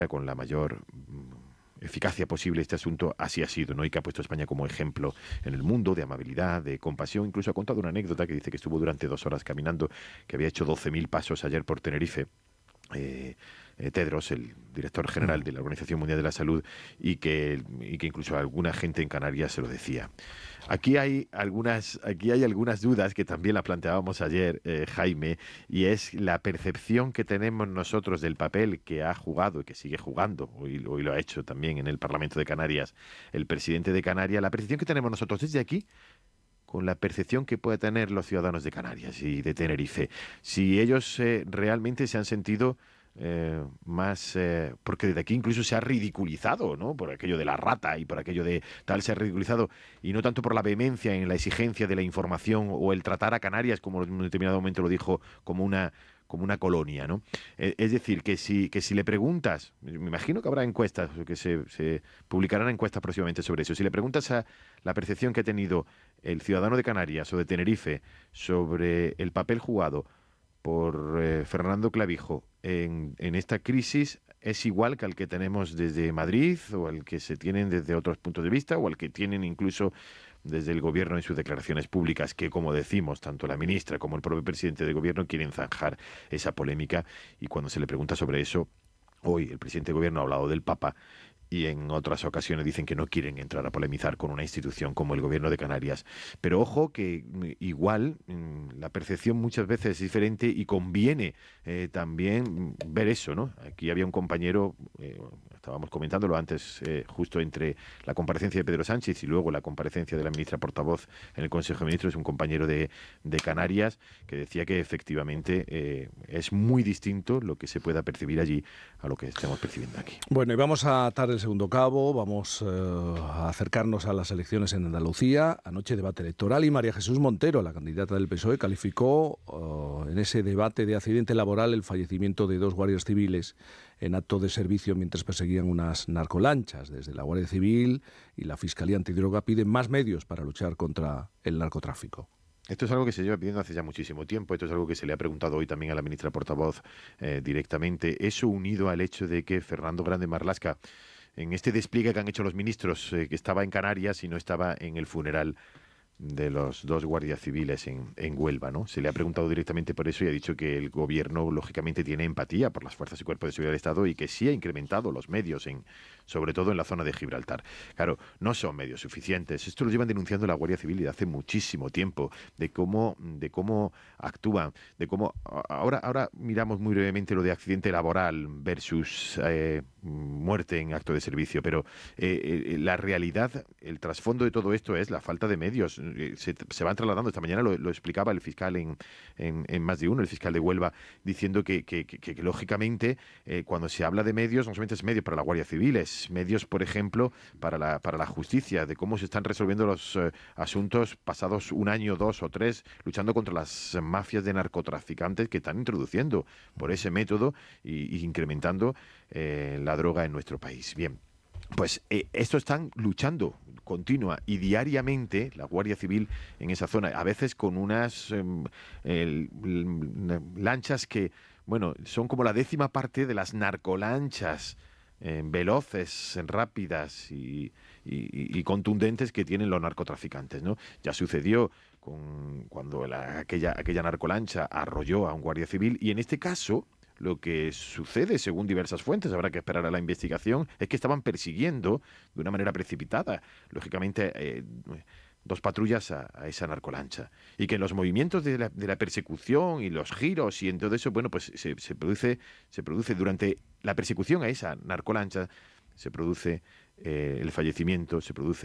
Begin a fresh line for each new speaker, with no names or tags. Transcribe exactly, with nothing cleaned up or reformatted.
con la mayor eficacia posible este asunto, así ha sido, ¿no? Y que ha puesto a España como ejemplo en el mundo de amabilidad, de compasión. Incluso ha contado una anécdota que dice que estuvo durante dos horas caminando, que había hecho doce mil pasos ayer por Tenerife. Eh, eh, Tedros, el director general de la Organización Mundial de la Salud, y que, y que incluso alguna gente en Canarias se lo decía. Aquí hay algunas, aquí hay algunas dudas que también la planteábamos ayer, eh, Jaime, y es la percepción que tenemos nosotros del papel que ha jugado y que sigue jugando, hoy, hoy lo ha hecho también en el Parlamento de Canarias el presidente de Canarias, la percepción que tenemos nosotros desde aquí con la percepción que pueden tener los ciudadanos de Canarias y de Tenerife. Si ellos eh, realmente se han sentido eh, más... Eh, porque desde aquí incluso se ha ridiculizado, ¿no? Por aquello de la rata y por aquello de tal, se ha ridiculizado, y no tanto por la vehemencia en la exigencia de la información o el tratar a Canarias, como en un determinado momento lo dijo, como una como una colonia, ¿no? Es decir, que si, que si le preguntas, me imagino que habrá encuestas, que se, se publicarán encuestas próximamente sobre eso, si le preguntas a la percepción que ha tenido el ciudadano de Canarias o de Tenerife sobre el papel jugado por eh, Fernando Clavijo en, en esta crisis, es igual que al que tenemos desde Madrid o al que se tienen desde otros puntos de vista o al que tienen incluso desde el gobierno en sus declaraciones públicas, que, como decimos, tanto la ministra como el propio presidente del gobierno quieren zanjar esa polémica. Y cuando se le pregunta sobre eso, hoy el presidente del gobierno ha hablado del Papa, y en otras ocasiones dicen que no quieren entrar a polemizar con una institución como el Gobierno de Canarias. Pero ojo que igual la percepción muchas veces es diferente y conviene eh, también ver eso, ¿no? Aquí había un compañero, eh, estábamos comentándolo antes, eh, justo entre la comparecencia de Pedro Sánchez y luego la comparecencia de la ministra portavoz en el Consejo de Ministros, un compañero de, de Canarias, que decía que efectivamente eh, es muy distinto lo que se pueda percibir allí a lo que estamos percibiendo aquí.
Bueno, y vamos a atar el segundo cabo, vamos eh, a acercarnos a las elecciones en Andalucía. Anoche debate electoral y María Jesús Montero, la candidata del P S O E, calificó uh, en ese debate de accidente laboral el fallecimiento de dos guardias civiles en acto de servicio mientras perseguían unas narcolanchas. Desde la Guardia Civil y la Fiscalía Antidroga piden más medios para luchar contra el narcotráfico.
Esto es algo que se lleva pidiendo hace ya muchísimo tiempo, esto es algo que se le ha preguntado hoy también a la ministra portavoz eh, directamente. Eso unido al hecho de que Fernando Grande Marlaska, en este despliegue que han hecho los ministros, eh, que estaba en Canarias y no estaba en el funeral de los dos guardias civiles en, en Huelva, ¿no? Se le ha preguntado directamente por eso y ha dicho que el gobierno, lógicamente, tiene empatía por las fuerzas y cuerpos de seguridad del Estado y que sí ha incrementado los medios, en, sobre todo en la zona de Gibraltar. Claro, no son medios suficientes. Esto lo llevan denunciando la Guardia Civil desde hace muchísimo tiempo, de cómo, de cómo actúan, de cómo... Ahora, ahora miramos muy brevemente lo de accidente laboral versus eh, muerte en acto de servicio, pero eh, eh, la realidad, el trasfondo de todo esto es la falta de medios. Se, se van trasladando. Esta mañana lo, lo explicaba el fiscal en, en, en Más de Uno, el fiscal de Huelva, diciendo que, que, que, que lógicamente, eh, cuando se habla de medios, no solamente es medios para la Guardia Civil, es medios, por ejemplo, para la, para la justicia, de cómo se están resolviendo los eh, asuntos pasados un año, dos o tres, luchando contra las mafias de narcotraficantes que están introduciendo por ese método y, y incrementando eh, la droga en nuestro país. Bien. Pues eh, esto están luchando continua y diariamente la Guardia Civil en esa zona, a veces con unas eh, eh, lanchas que, bueno, son como la décima parte de las narcolanchas eh, veloces, rápidas y, y, y contundentes que tienen los narcotraficantes, ¿no? Ya sucedió con, cuando la, aquella, aquella narcolancha arrolló a un guardia civil y en este caso... Lo que sucede, según diversas fuentes, habrá que esperar a la investigación, es que estaban persiguiendo de una manera precipitada, lógicamente, eh, dos patrullas a, a esa narcolancha. Y que en los movimientos de la, de la persecución y los giros y en todo eso, bueno, pues se, se, produce, se produce durante la persecución a esa narcolancha, se produce eh, el fallecimiento, se produce